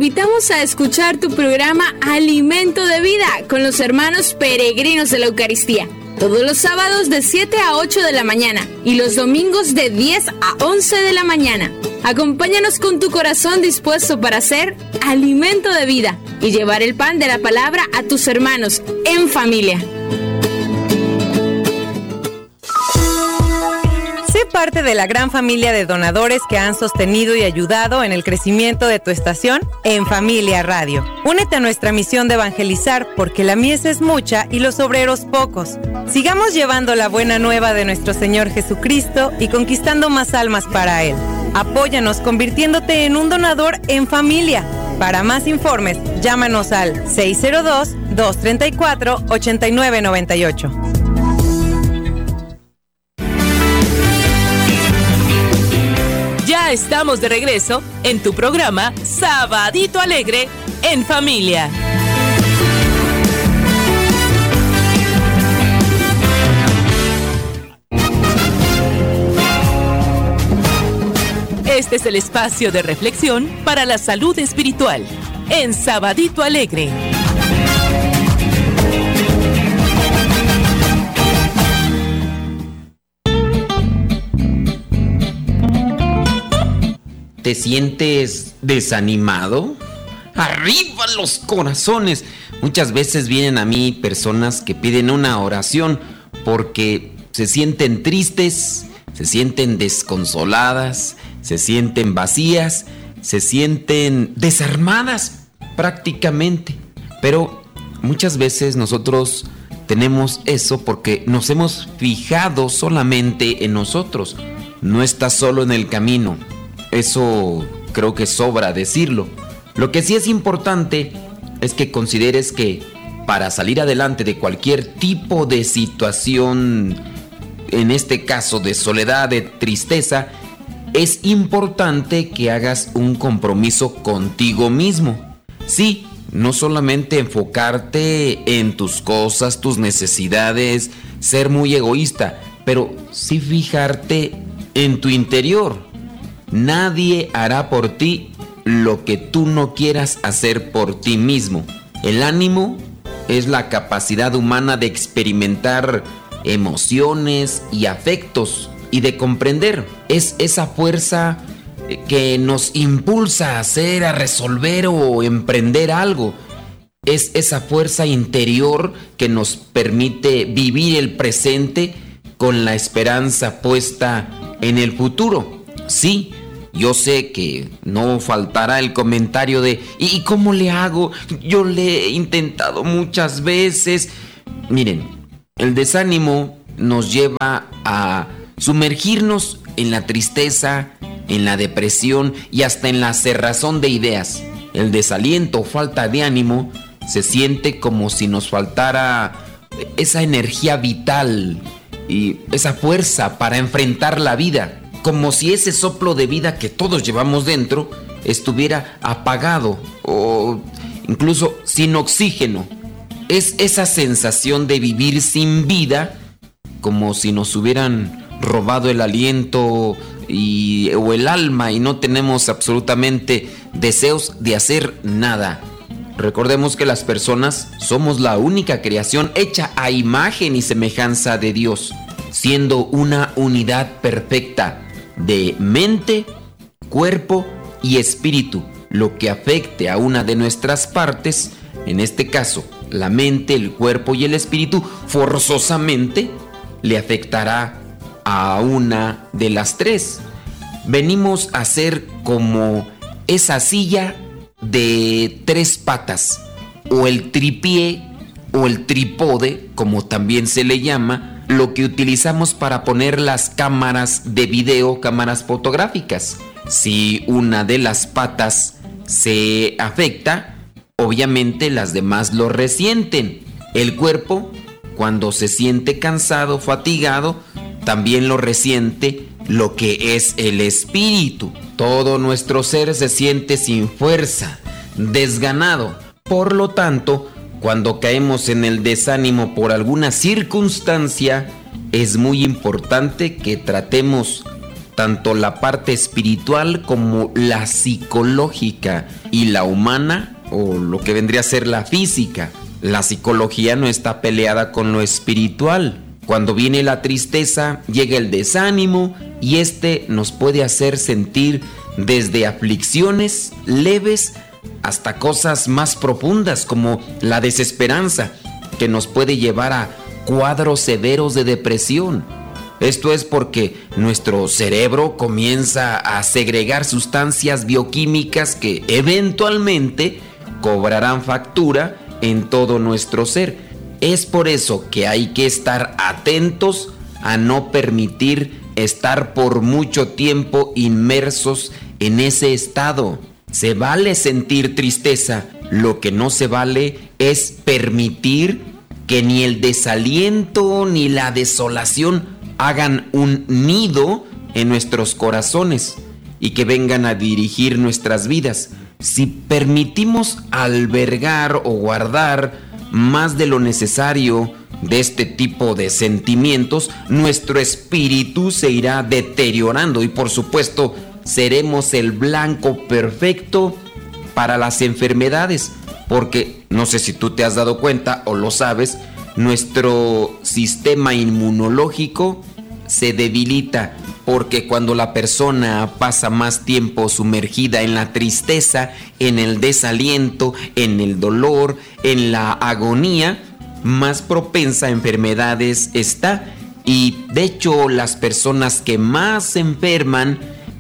invitamos a escuchar tu programa Alimento de Vida con los hermanos peregrinos de la Eucaristía. Todos los sábados de 7 a 8 de la mañana y los domingos de 10 a 11 de la mañana. Acompáñanos con tu corazón dispuesto para hacer alimento de vida y llevar el pan de la palabra a tus hermanos en familia. Sé parte de la gran familia de donadores que han sostenido y ayudado en el crecimiento de tu estación En Familia Radio. Únete a nuestra misión de evangelizar porque la mies es mucha y los obreros pocos. Sigamos llevando la buena nueva de nuestro Señor Jesucristo y conquistando más almas para Él. Apóyanos convirtiéndote en un donador en familia. Para más informes, llámanos al 602-234-8998. Ya estamos de regreso en tu programa Sabadito Alegre en Familia. Este es el espacio de reflexión para la salud espiritual en Sabadito Alegre. ¿Te sientes desanimado? ¡Arriba los corazones! Muchas veces vienen a mí personas que piden una oración porque se sienten tristes, se sienten desconsoladas, se sienten vacías, se sienten desarmadas prácticamente. Pero muchas veces nosotros tenemos eso porque nos hemos fijado solamente en nosotros. No estás solo en el camino. Eso creo que sobra decirlo. Lo que sí es importante es que consideres que para salir adelante de cualquier tipo de situación, en este caso de soledad, de tristeza, es importante que hagas un compromiso contigo mismo. Sí, no solamente enfocarte en tus cosas, tus necesidades, ser muy egoísta, pero sí fijarte en tu interior. Nadie hará por ti lo que tú no quieras hacer por ti mismo. El ánimo es la capacidad humana de experimentar emociones y afectos y de comprender. Es esa fuerza que nos impulsa a hacer, a resolver o emprender algo. Es esa fuerza interior que nos permite vivir el presente con la esperanza puesta en el futuro. Sí, yo sé que no faltará el comentario de ¿y cómo le hago? Yo le he intentado muchas veces. Miren, el desánimo nos lleva a sumergirnos en la tristeza, en la depresión y hasta en la cerrazón de ideas. El desaliento o falta de ánimo se siente como si nos faltara esa energía vital y esa fuerza para enfrentar la vida. Como si ese soplo de vida que todos llevamos dentro estuviera apagado o incluso sin oxígeno. Es esa sensación de vivir sin vida, como si nos hubieran robado el aliento o el alma y no tenemos absolutamente deseos de hacer nada. Recordemos que las personas somos la única creación hecha a imagen y semejanza de Dios, siendo una unidad perfecta de mente, cuerpo y espíritu. Lo que afecte a una de nuestras partes, en este caso la mente, el cuerpo y el espíritu, forzosamente le afectará a una de las tres. Venimos a ser como esa silla de tres patas, o el tripié o el trípode, como también se le llama, lo que utilizamos para poner las cámaras de video, cámaras fotográficas. Si una de las patas se afecta, obviamente las demás lo resienten. El cuerpo, cuando se siente cansado, fatigado, también lo resiente lo que es el espíritu. Todo nuestro ser se siente sin fuerza, desganado. Por lo tanto, cuando caemos en el desánimo por alguna circunstancia, es muy importante que tratemos tanto la parte espiritual como la psicológica y la humana, o lo que vendría a ser la física. La psicología no está peleada con lo espiritual. Cuando viene la tristeza, llega el desánimo y este nos puede hacer sentir desde aflicciones leves hasta cosas más profundas como la desesperanza, que nos puede llevar a cuadros severos de depresión. Esto es porque nuestro cerebro comienza a segregar sustancias bioquímicas que eventualmente cobrarán factura en todo nuestro ser. Es por eso que hay que estar atentos a no permitir estar por mucho tiempo inmersos en ese estado. Se vale sentir tristeza, lo que no se vale es permitir que ni el desaliento ni la desolación hagan un nido en nuestros corazones y que vengan a dirigir nuestras vidas. Si permitimos albergar o guardar más de lo necesario de este tipo de sentimientos, nuestro espíritu se irá deteriorando y por supuesto seremos el blanco perfecto para las enfermedades, porque no sé si tú te has dado cuenta o lo sabes, nuestro sistema inmunológico se debilita porque cuando la persona pasa más tiempo sumergida en la tristeza, en el desaliento, en el dolor, en la agonía, más propensa a enfermedades está. Y de hecho las personas que más se enferman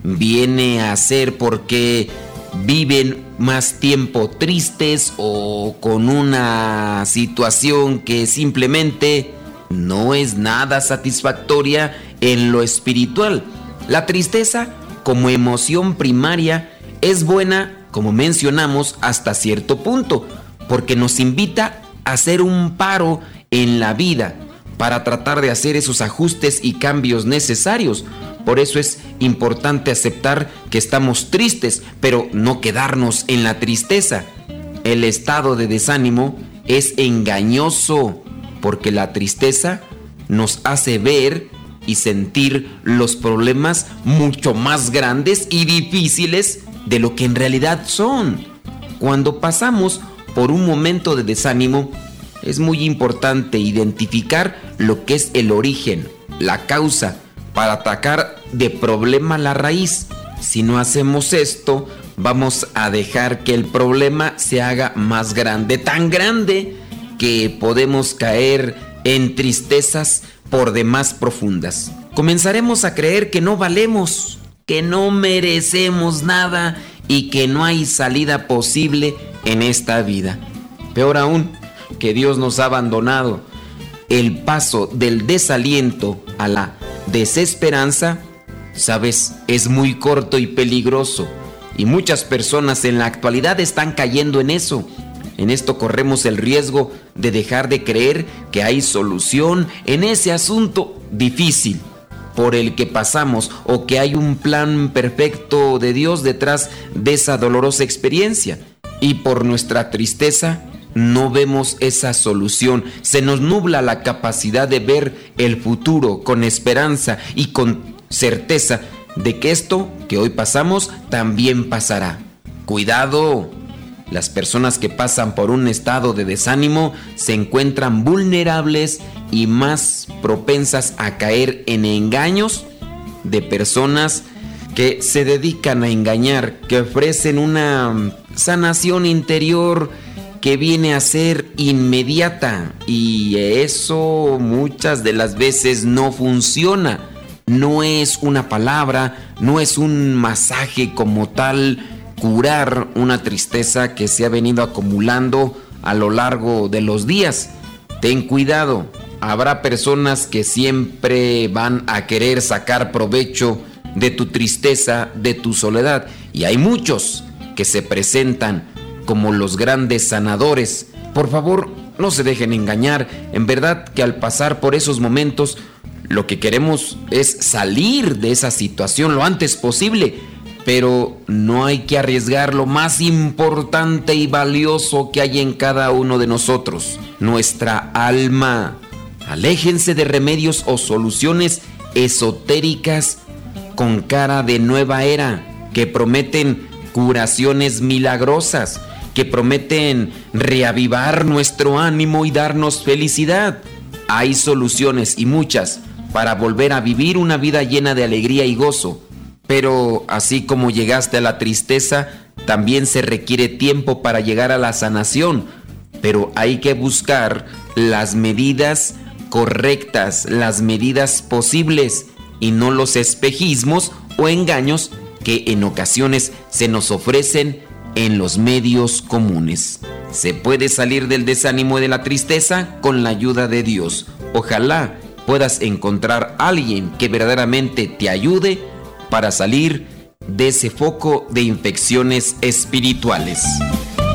viene a ser porque viven más tiempo tristes o con una situación que simplemente no es nada satisfactoria en lo espiritual. La tristeza como emoción primaria es buena, como mencionamos, hasta cierto punto, porque nos invita a hacer un paro en la vida para tratar de hacer esos ajustes y cambios necesarios. Por eso es importante aceptar que estamos tristes, pero no quedarnos en la tristeza. El estado de desánimo es engañoso, porque la tristeza nos hace ver y sentir los problemas mucho más grandes y difíciles de lo que en realidad son. Cuando pasamos por un momento de desánimo, es muy importante identificar lo que es el origen, la causa, para atacar de problema la raíz. Si no hacemos esto, vamos a dejar que el problema se haga más grande, tan grande que podemos caer en tristezas por demás profundas. Comenzaremos a creer que no valemos, que no merecemos nada y que no hay salida posible en esta vida. Peor aún, que Dios nos ha abandonado. El paso del desaliento a la desesperanza, sabes, es muy corto y peligroso. Y muchas personas en la actualidad están cayendo en eso. En esto corremos el riesgo de dejar de creer que hay solución en ese asunto difícil por el que pasamos o que hay un plan perfecto de Dios detrás de esa dolorosa experiencia. Y por nuestra tristeza no vemos esa solución. Se nos nubla la capacidad de ver el futuro con esperanza y con certeza de que esto que hoy pasamos también pasará. Cuidado. Las personas que pasan por un estado de desánimo se encuentran vulnerables y más propensas a caer en engaños de personas que se dedican a engañar, que ofrecen una sanación interior que viene a ser inmediata, y eso muchas de las veces no funciona. No es una palabra, no es un masaje como tal curar una tristeza que se ha venido acumulando a lo largo de los días. Ten cuidado, habrá personas que siempre van a querer sacar provecho de tu tristeza, de tu soledad, y hay muchos que se presentan como los grandes sanadores. Por favor, no se dejen engañar. En verdad que al pasar por esos momentos, lo que queremos es salir de esa situación lo antes posible. Pero no hay que arriesgar lo más importante y valioso que hay en cada uno de nosotros, nuestra alma. Aléjense de remedios o soluciones esotéricas con cara de nueva era, que prometen curaciones milagrosas, que prometen reavivar nuestro ánimo y darnos felicidad. Hay soluciones y muchas para volver a vivir una vida llena de alegría y gozo. Pero así como llegaste a la tristeza, también se requiere tiempo para llegar a la sanación. Pero hay que buscar las medidas correctas, las medidas posibles y no los espejismos o engaños que en ocasiones se nos ofrecen en los medios comunes. Se puede salir del desánimo y de la tristeza con la ayuda de Dios. Ojalá puedas encontrar a alguien que verdaderamente te ayude para salir de ese foco de infecciones espirituales.